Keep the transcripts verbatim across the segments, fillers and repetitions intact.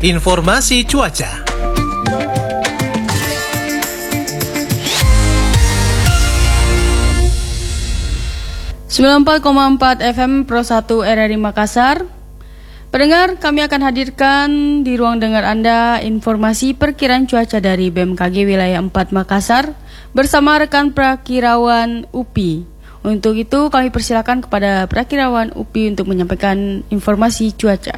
informasi cuaca. sembilan puluh empat koma empat F M Pro satu R R I Makassar. Pendengar, kami akan hadirkan di ruang dengar Anda informasi perkiraan cuaca dari B M K G Wilayah empat Makassar bersama rekan Prakirawan U P I. Untuk itu kami persilakan kepada Prakirawan U P I untuk menyampaikan informasi cuaca.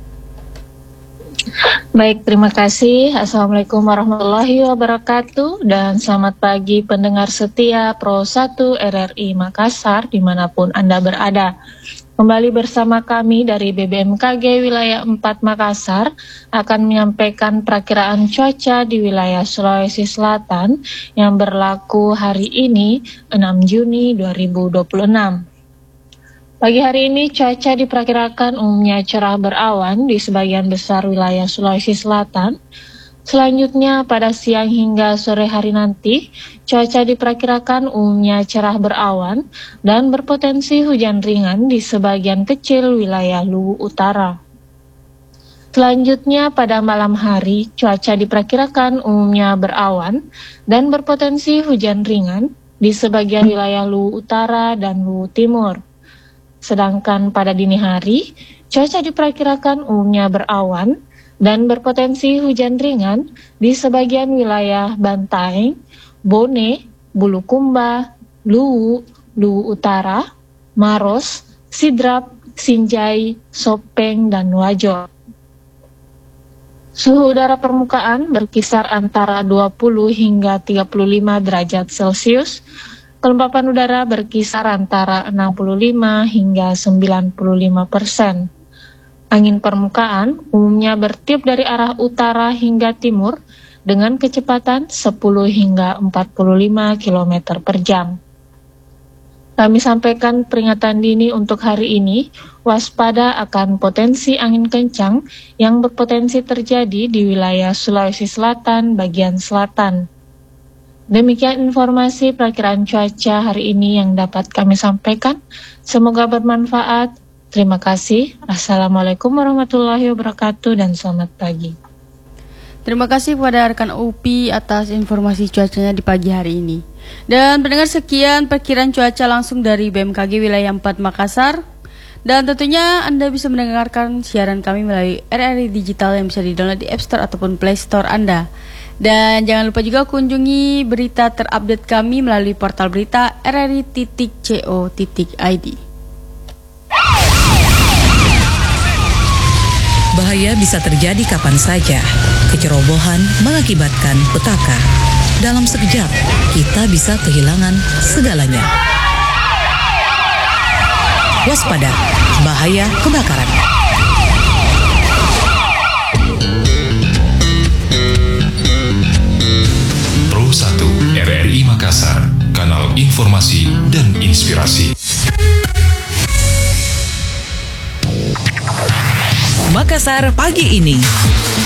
Baik, terima kasih. Assalamualaikum warahmatullahi wabarakatuh. Dan selamat pagi pendengar setia Pro satu R R I Makassar dimanapun Anda berada. Kembali bersama kami dari B B M K G Wilayah empat Makassar akan menyampaikan perakiraan cuaca di wilayah Sulawesi Selatan yang berlaku hari ini enam Juni dua ribu dua puluh enam. Pagi hari ini cuaca diperkirakan umumnya cerah berawan di sebagian besar wilayah Sulawesi Selatan. Selanjutnya pada siang hingga sore hari nanti, cuaca diperkirakan umumnya cerah berawan dan berpotensi hujan ringan di sebagian kecil wilayah Luwu Utara. Selanjutnya pada malam hari, cuaca diperkirakan umumnya berawan dan berpotensi hujan ringan di sebagian wilayah Luwu Utara dan Luwu Timur. Sedangkan pada dini hari, cuaca diperkirakan umumnya berawan dan berpotensi hujan ringan di sebagian wilayah Bantaeng, Bone, Bulukumba, Luwu, Luwu Utara, Maros, Sidrap, Sinjai, Sopeng, dan Wajo. Suhu udara permukaan berkisar antara dua puluh hingga tiga puluh lima derajat Celcius. Kelembapan udara berkisar antara enam puluh lima hingga sembilan puluh lima persen. Angin permukaan umumnya bertiup dari arah utara hingga timur dengan kecepatan sepuluh hingga empat puluh lima kilometer per jam. Kami sampaikan peringatan dini untuk hari ini, waspada akan potensi angin kencang yang berpotensi terjadi di wilayah Sulawesi Selatan bagian selatan. Demikian informasi perakiraan cuaca hari ini yang dapat kami sampaikan. Semoga bermanfaat. Terima kasih. Assalamualaikum warahmatullahi wabarakatuh dan selamat pagi. Terima kasih kepada rekan U P I atas informasi cuacanya di pagi hari ini. Dan pendengar, sekian perkiraan cuaca langsung dari B M K G Wilayah empat Makassar. Dan tentunya Anda bisa mendengarkan siaran kami melalui R R I Digital yang bisa di-download di App Store ataupun Play Store Anda. Dan jangan lupa juga kunjungi berita terupdate kami melalui portal berita r r i titik co titik i d. Bahaya bisa terjadi kapan saja. Kecerobohan mengakibatkan petaka. Dalam sekejap, kita bisa kehilangan segalanya. Waspada, bahaya kebakaran. Pro satu R R I Makassar, kanal informasi dan inspirasi. Makassar pagi ini.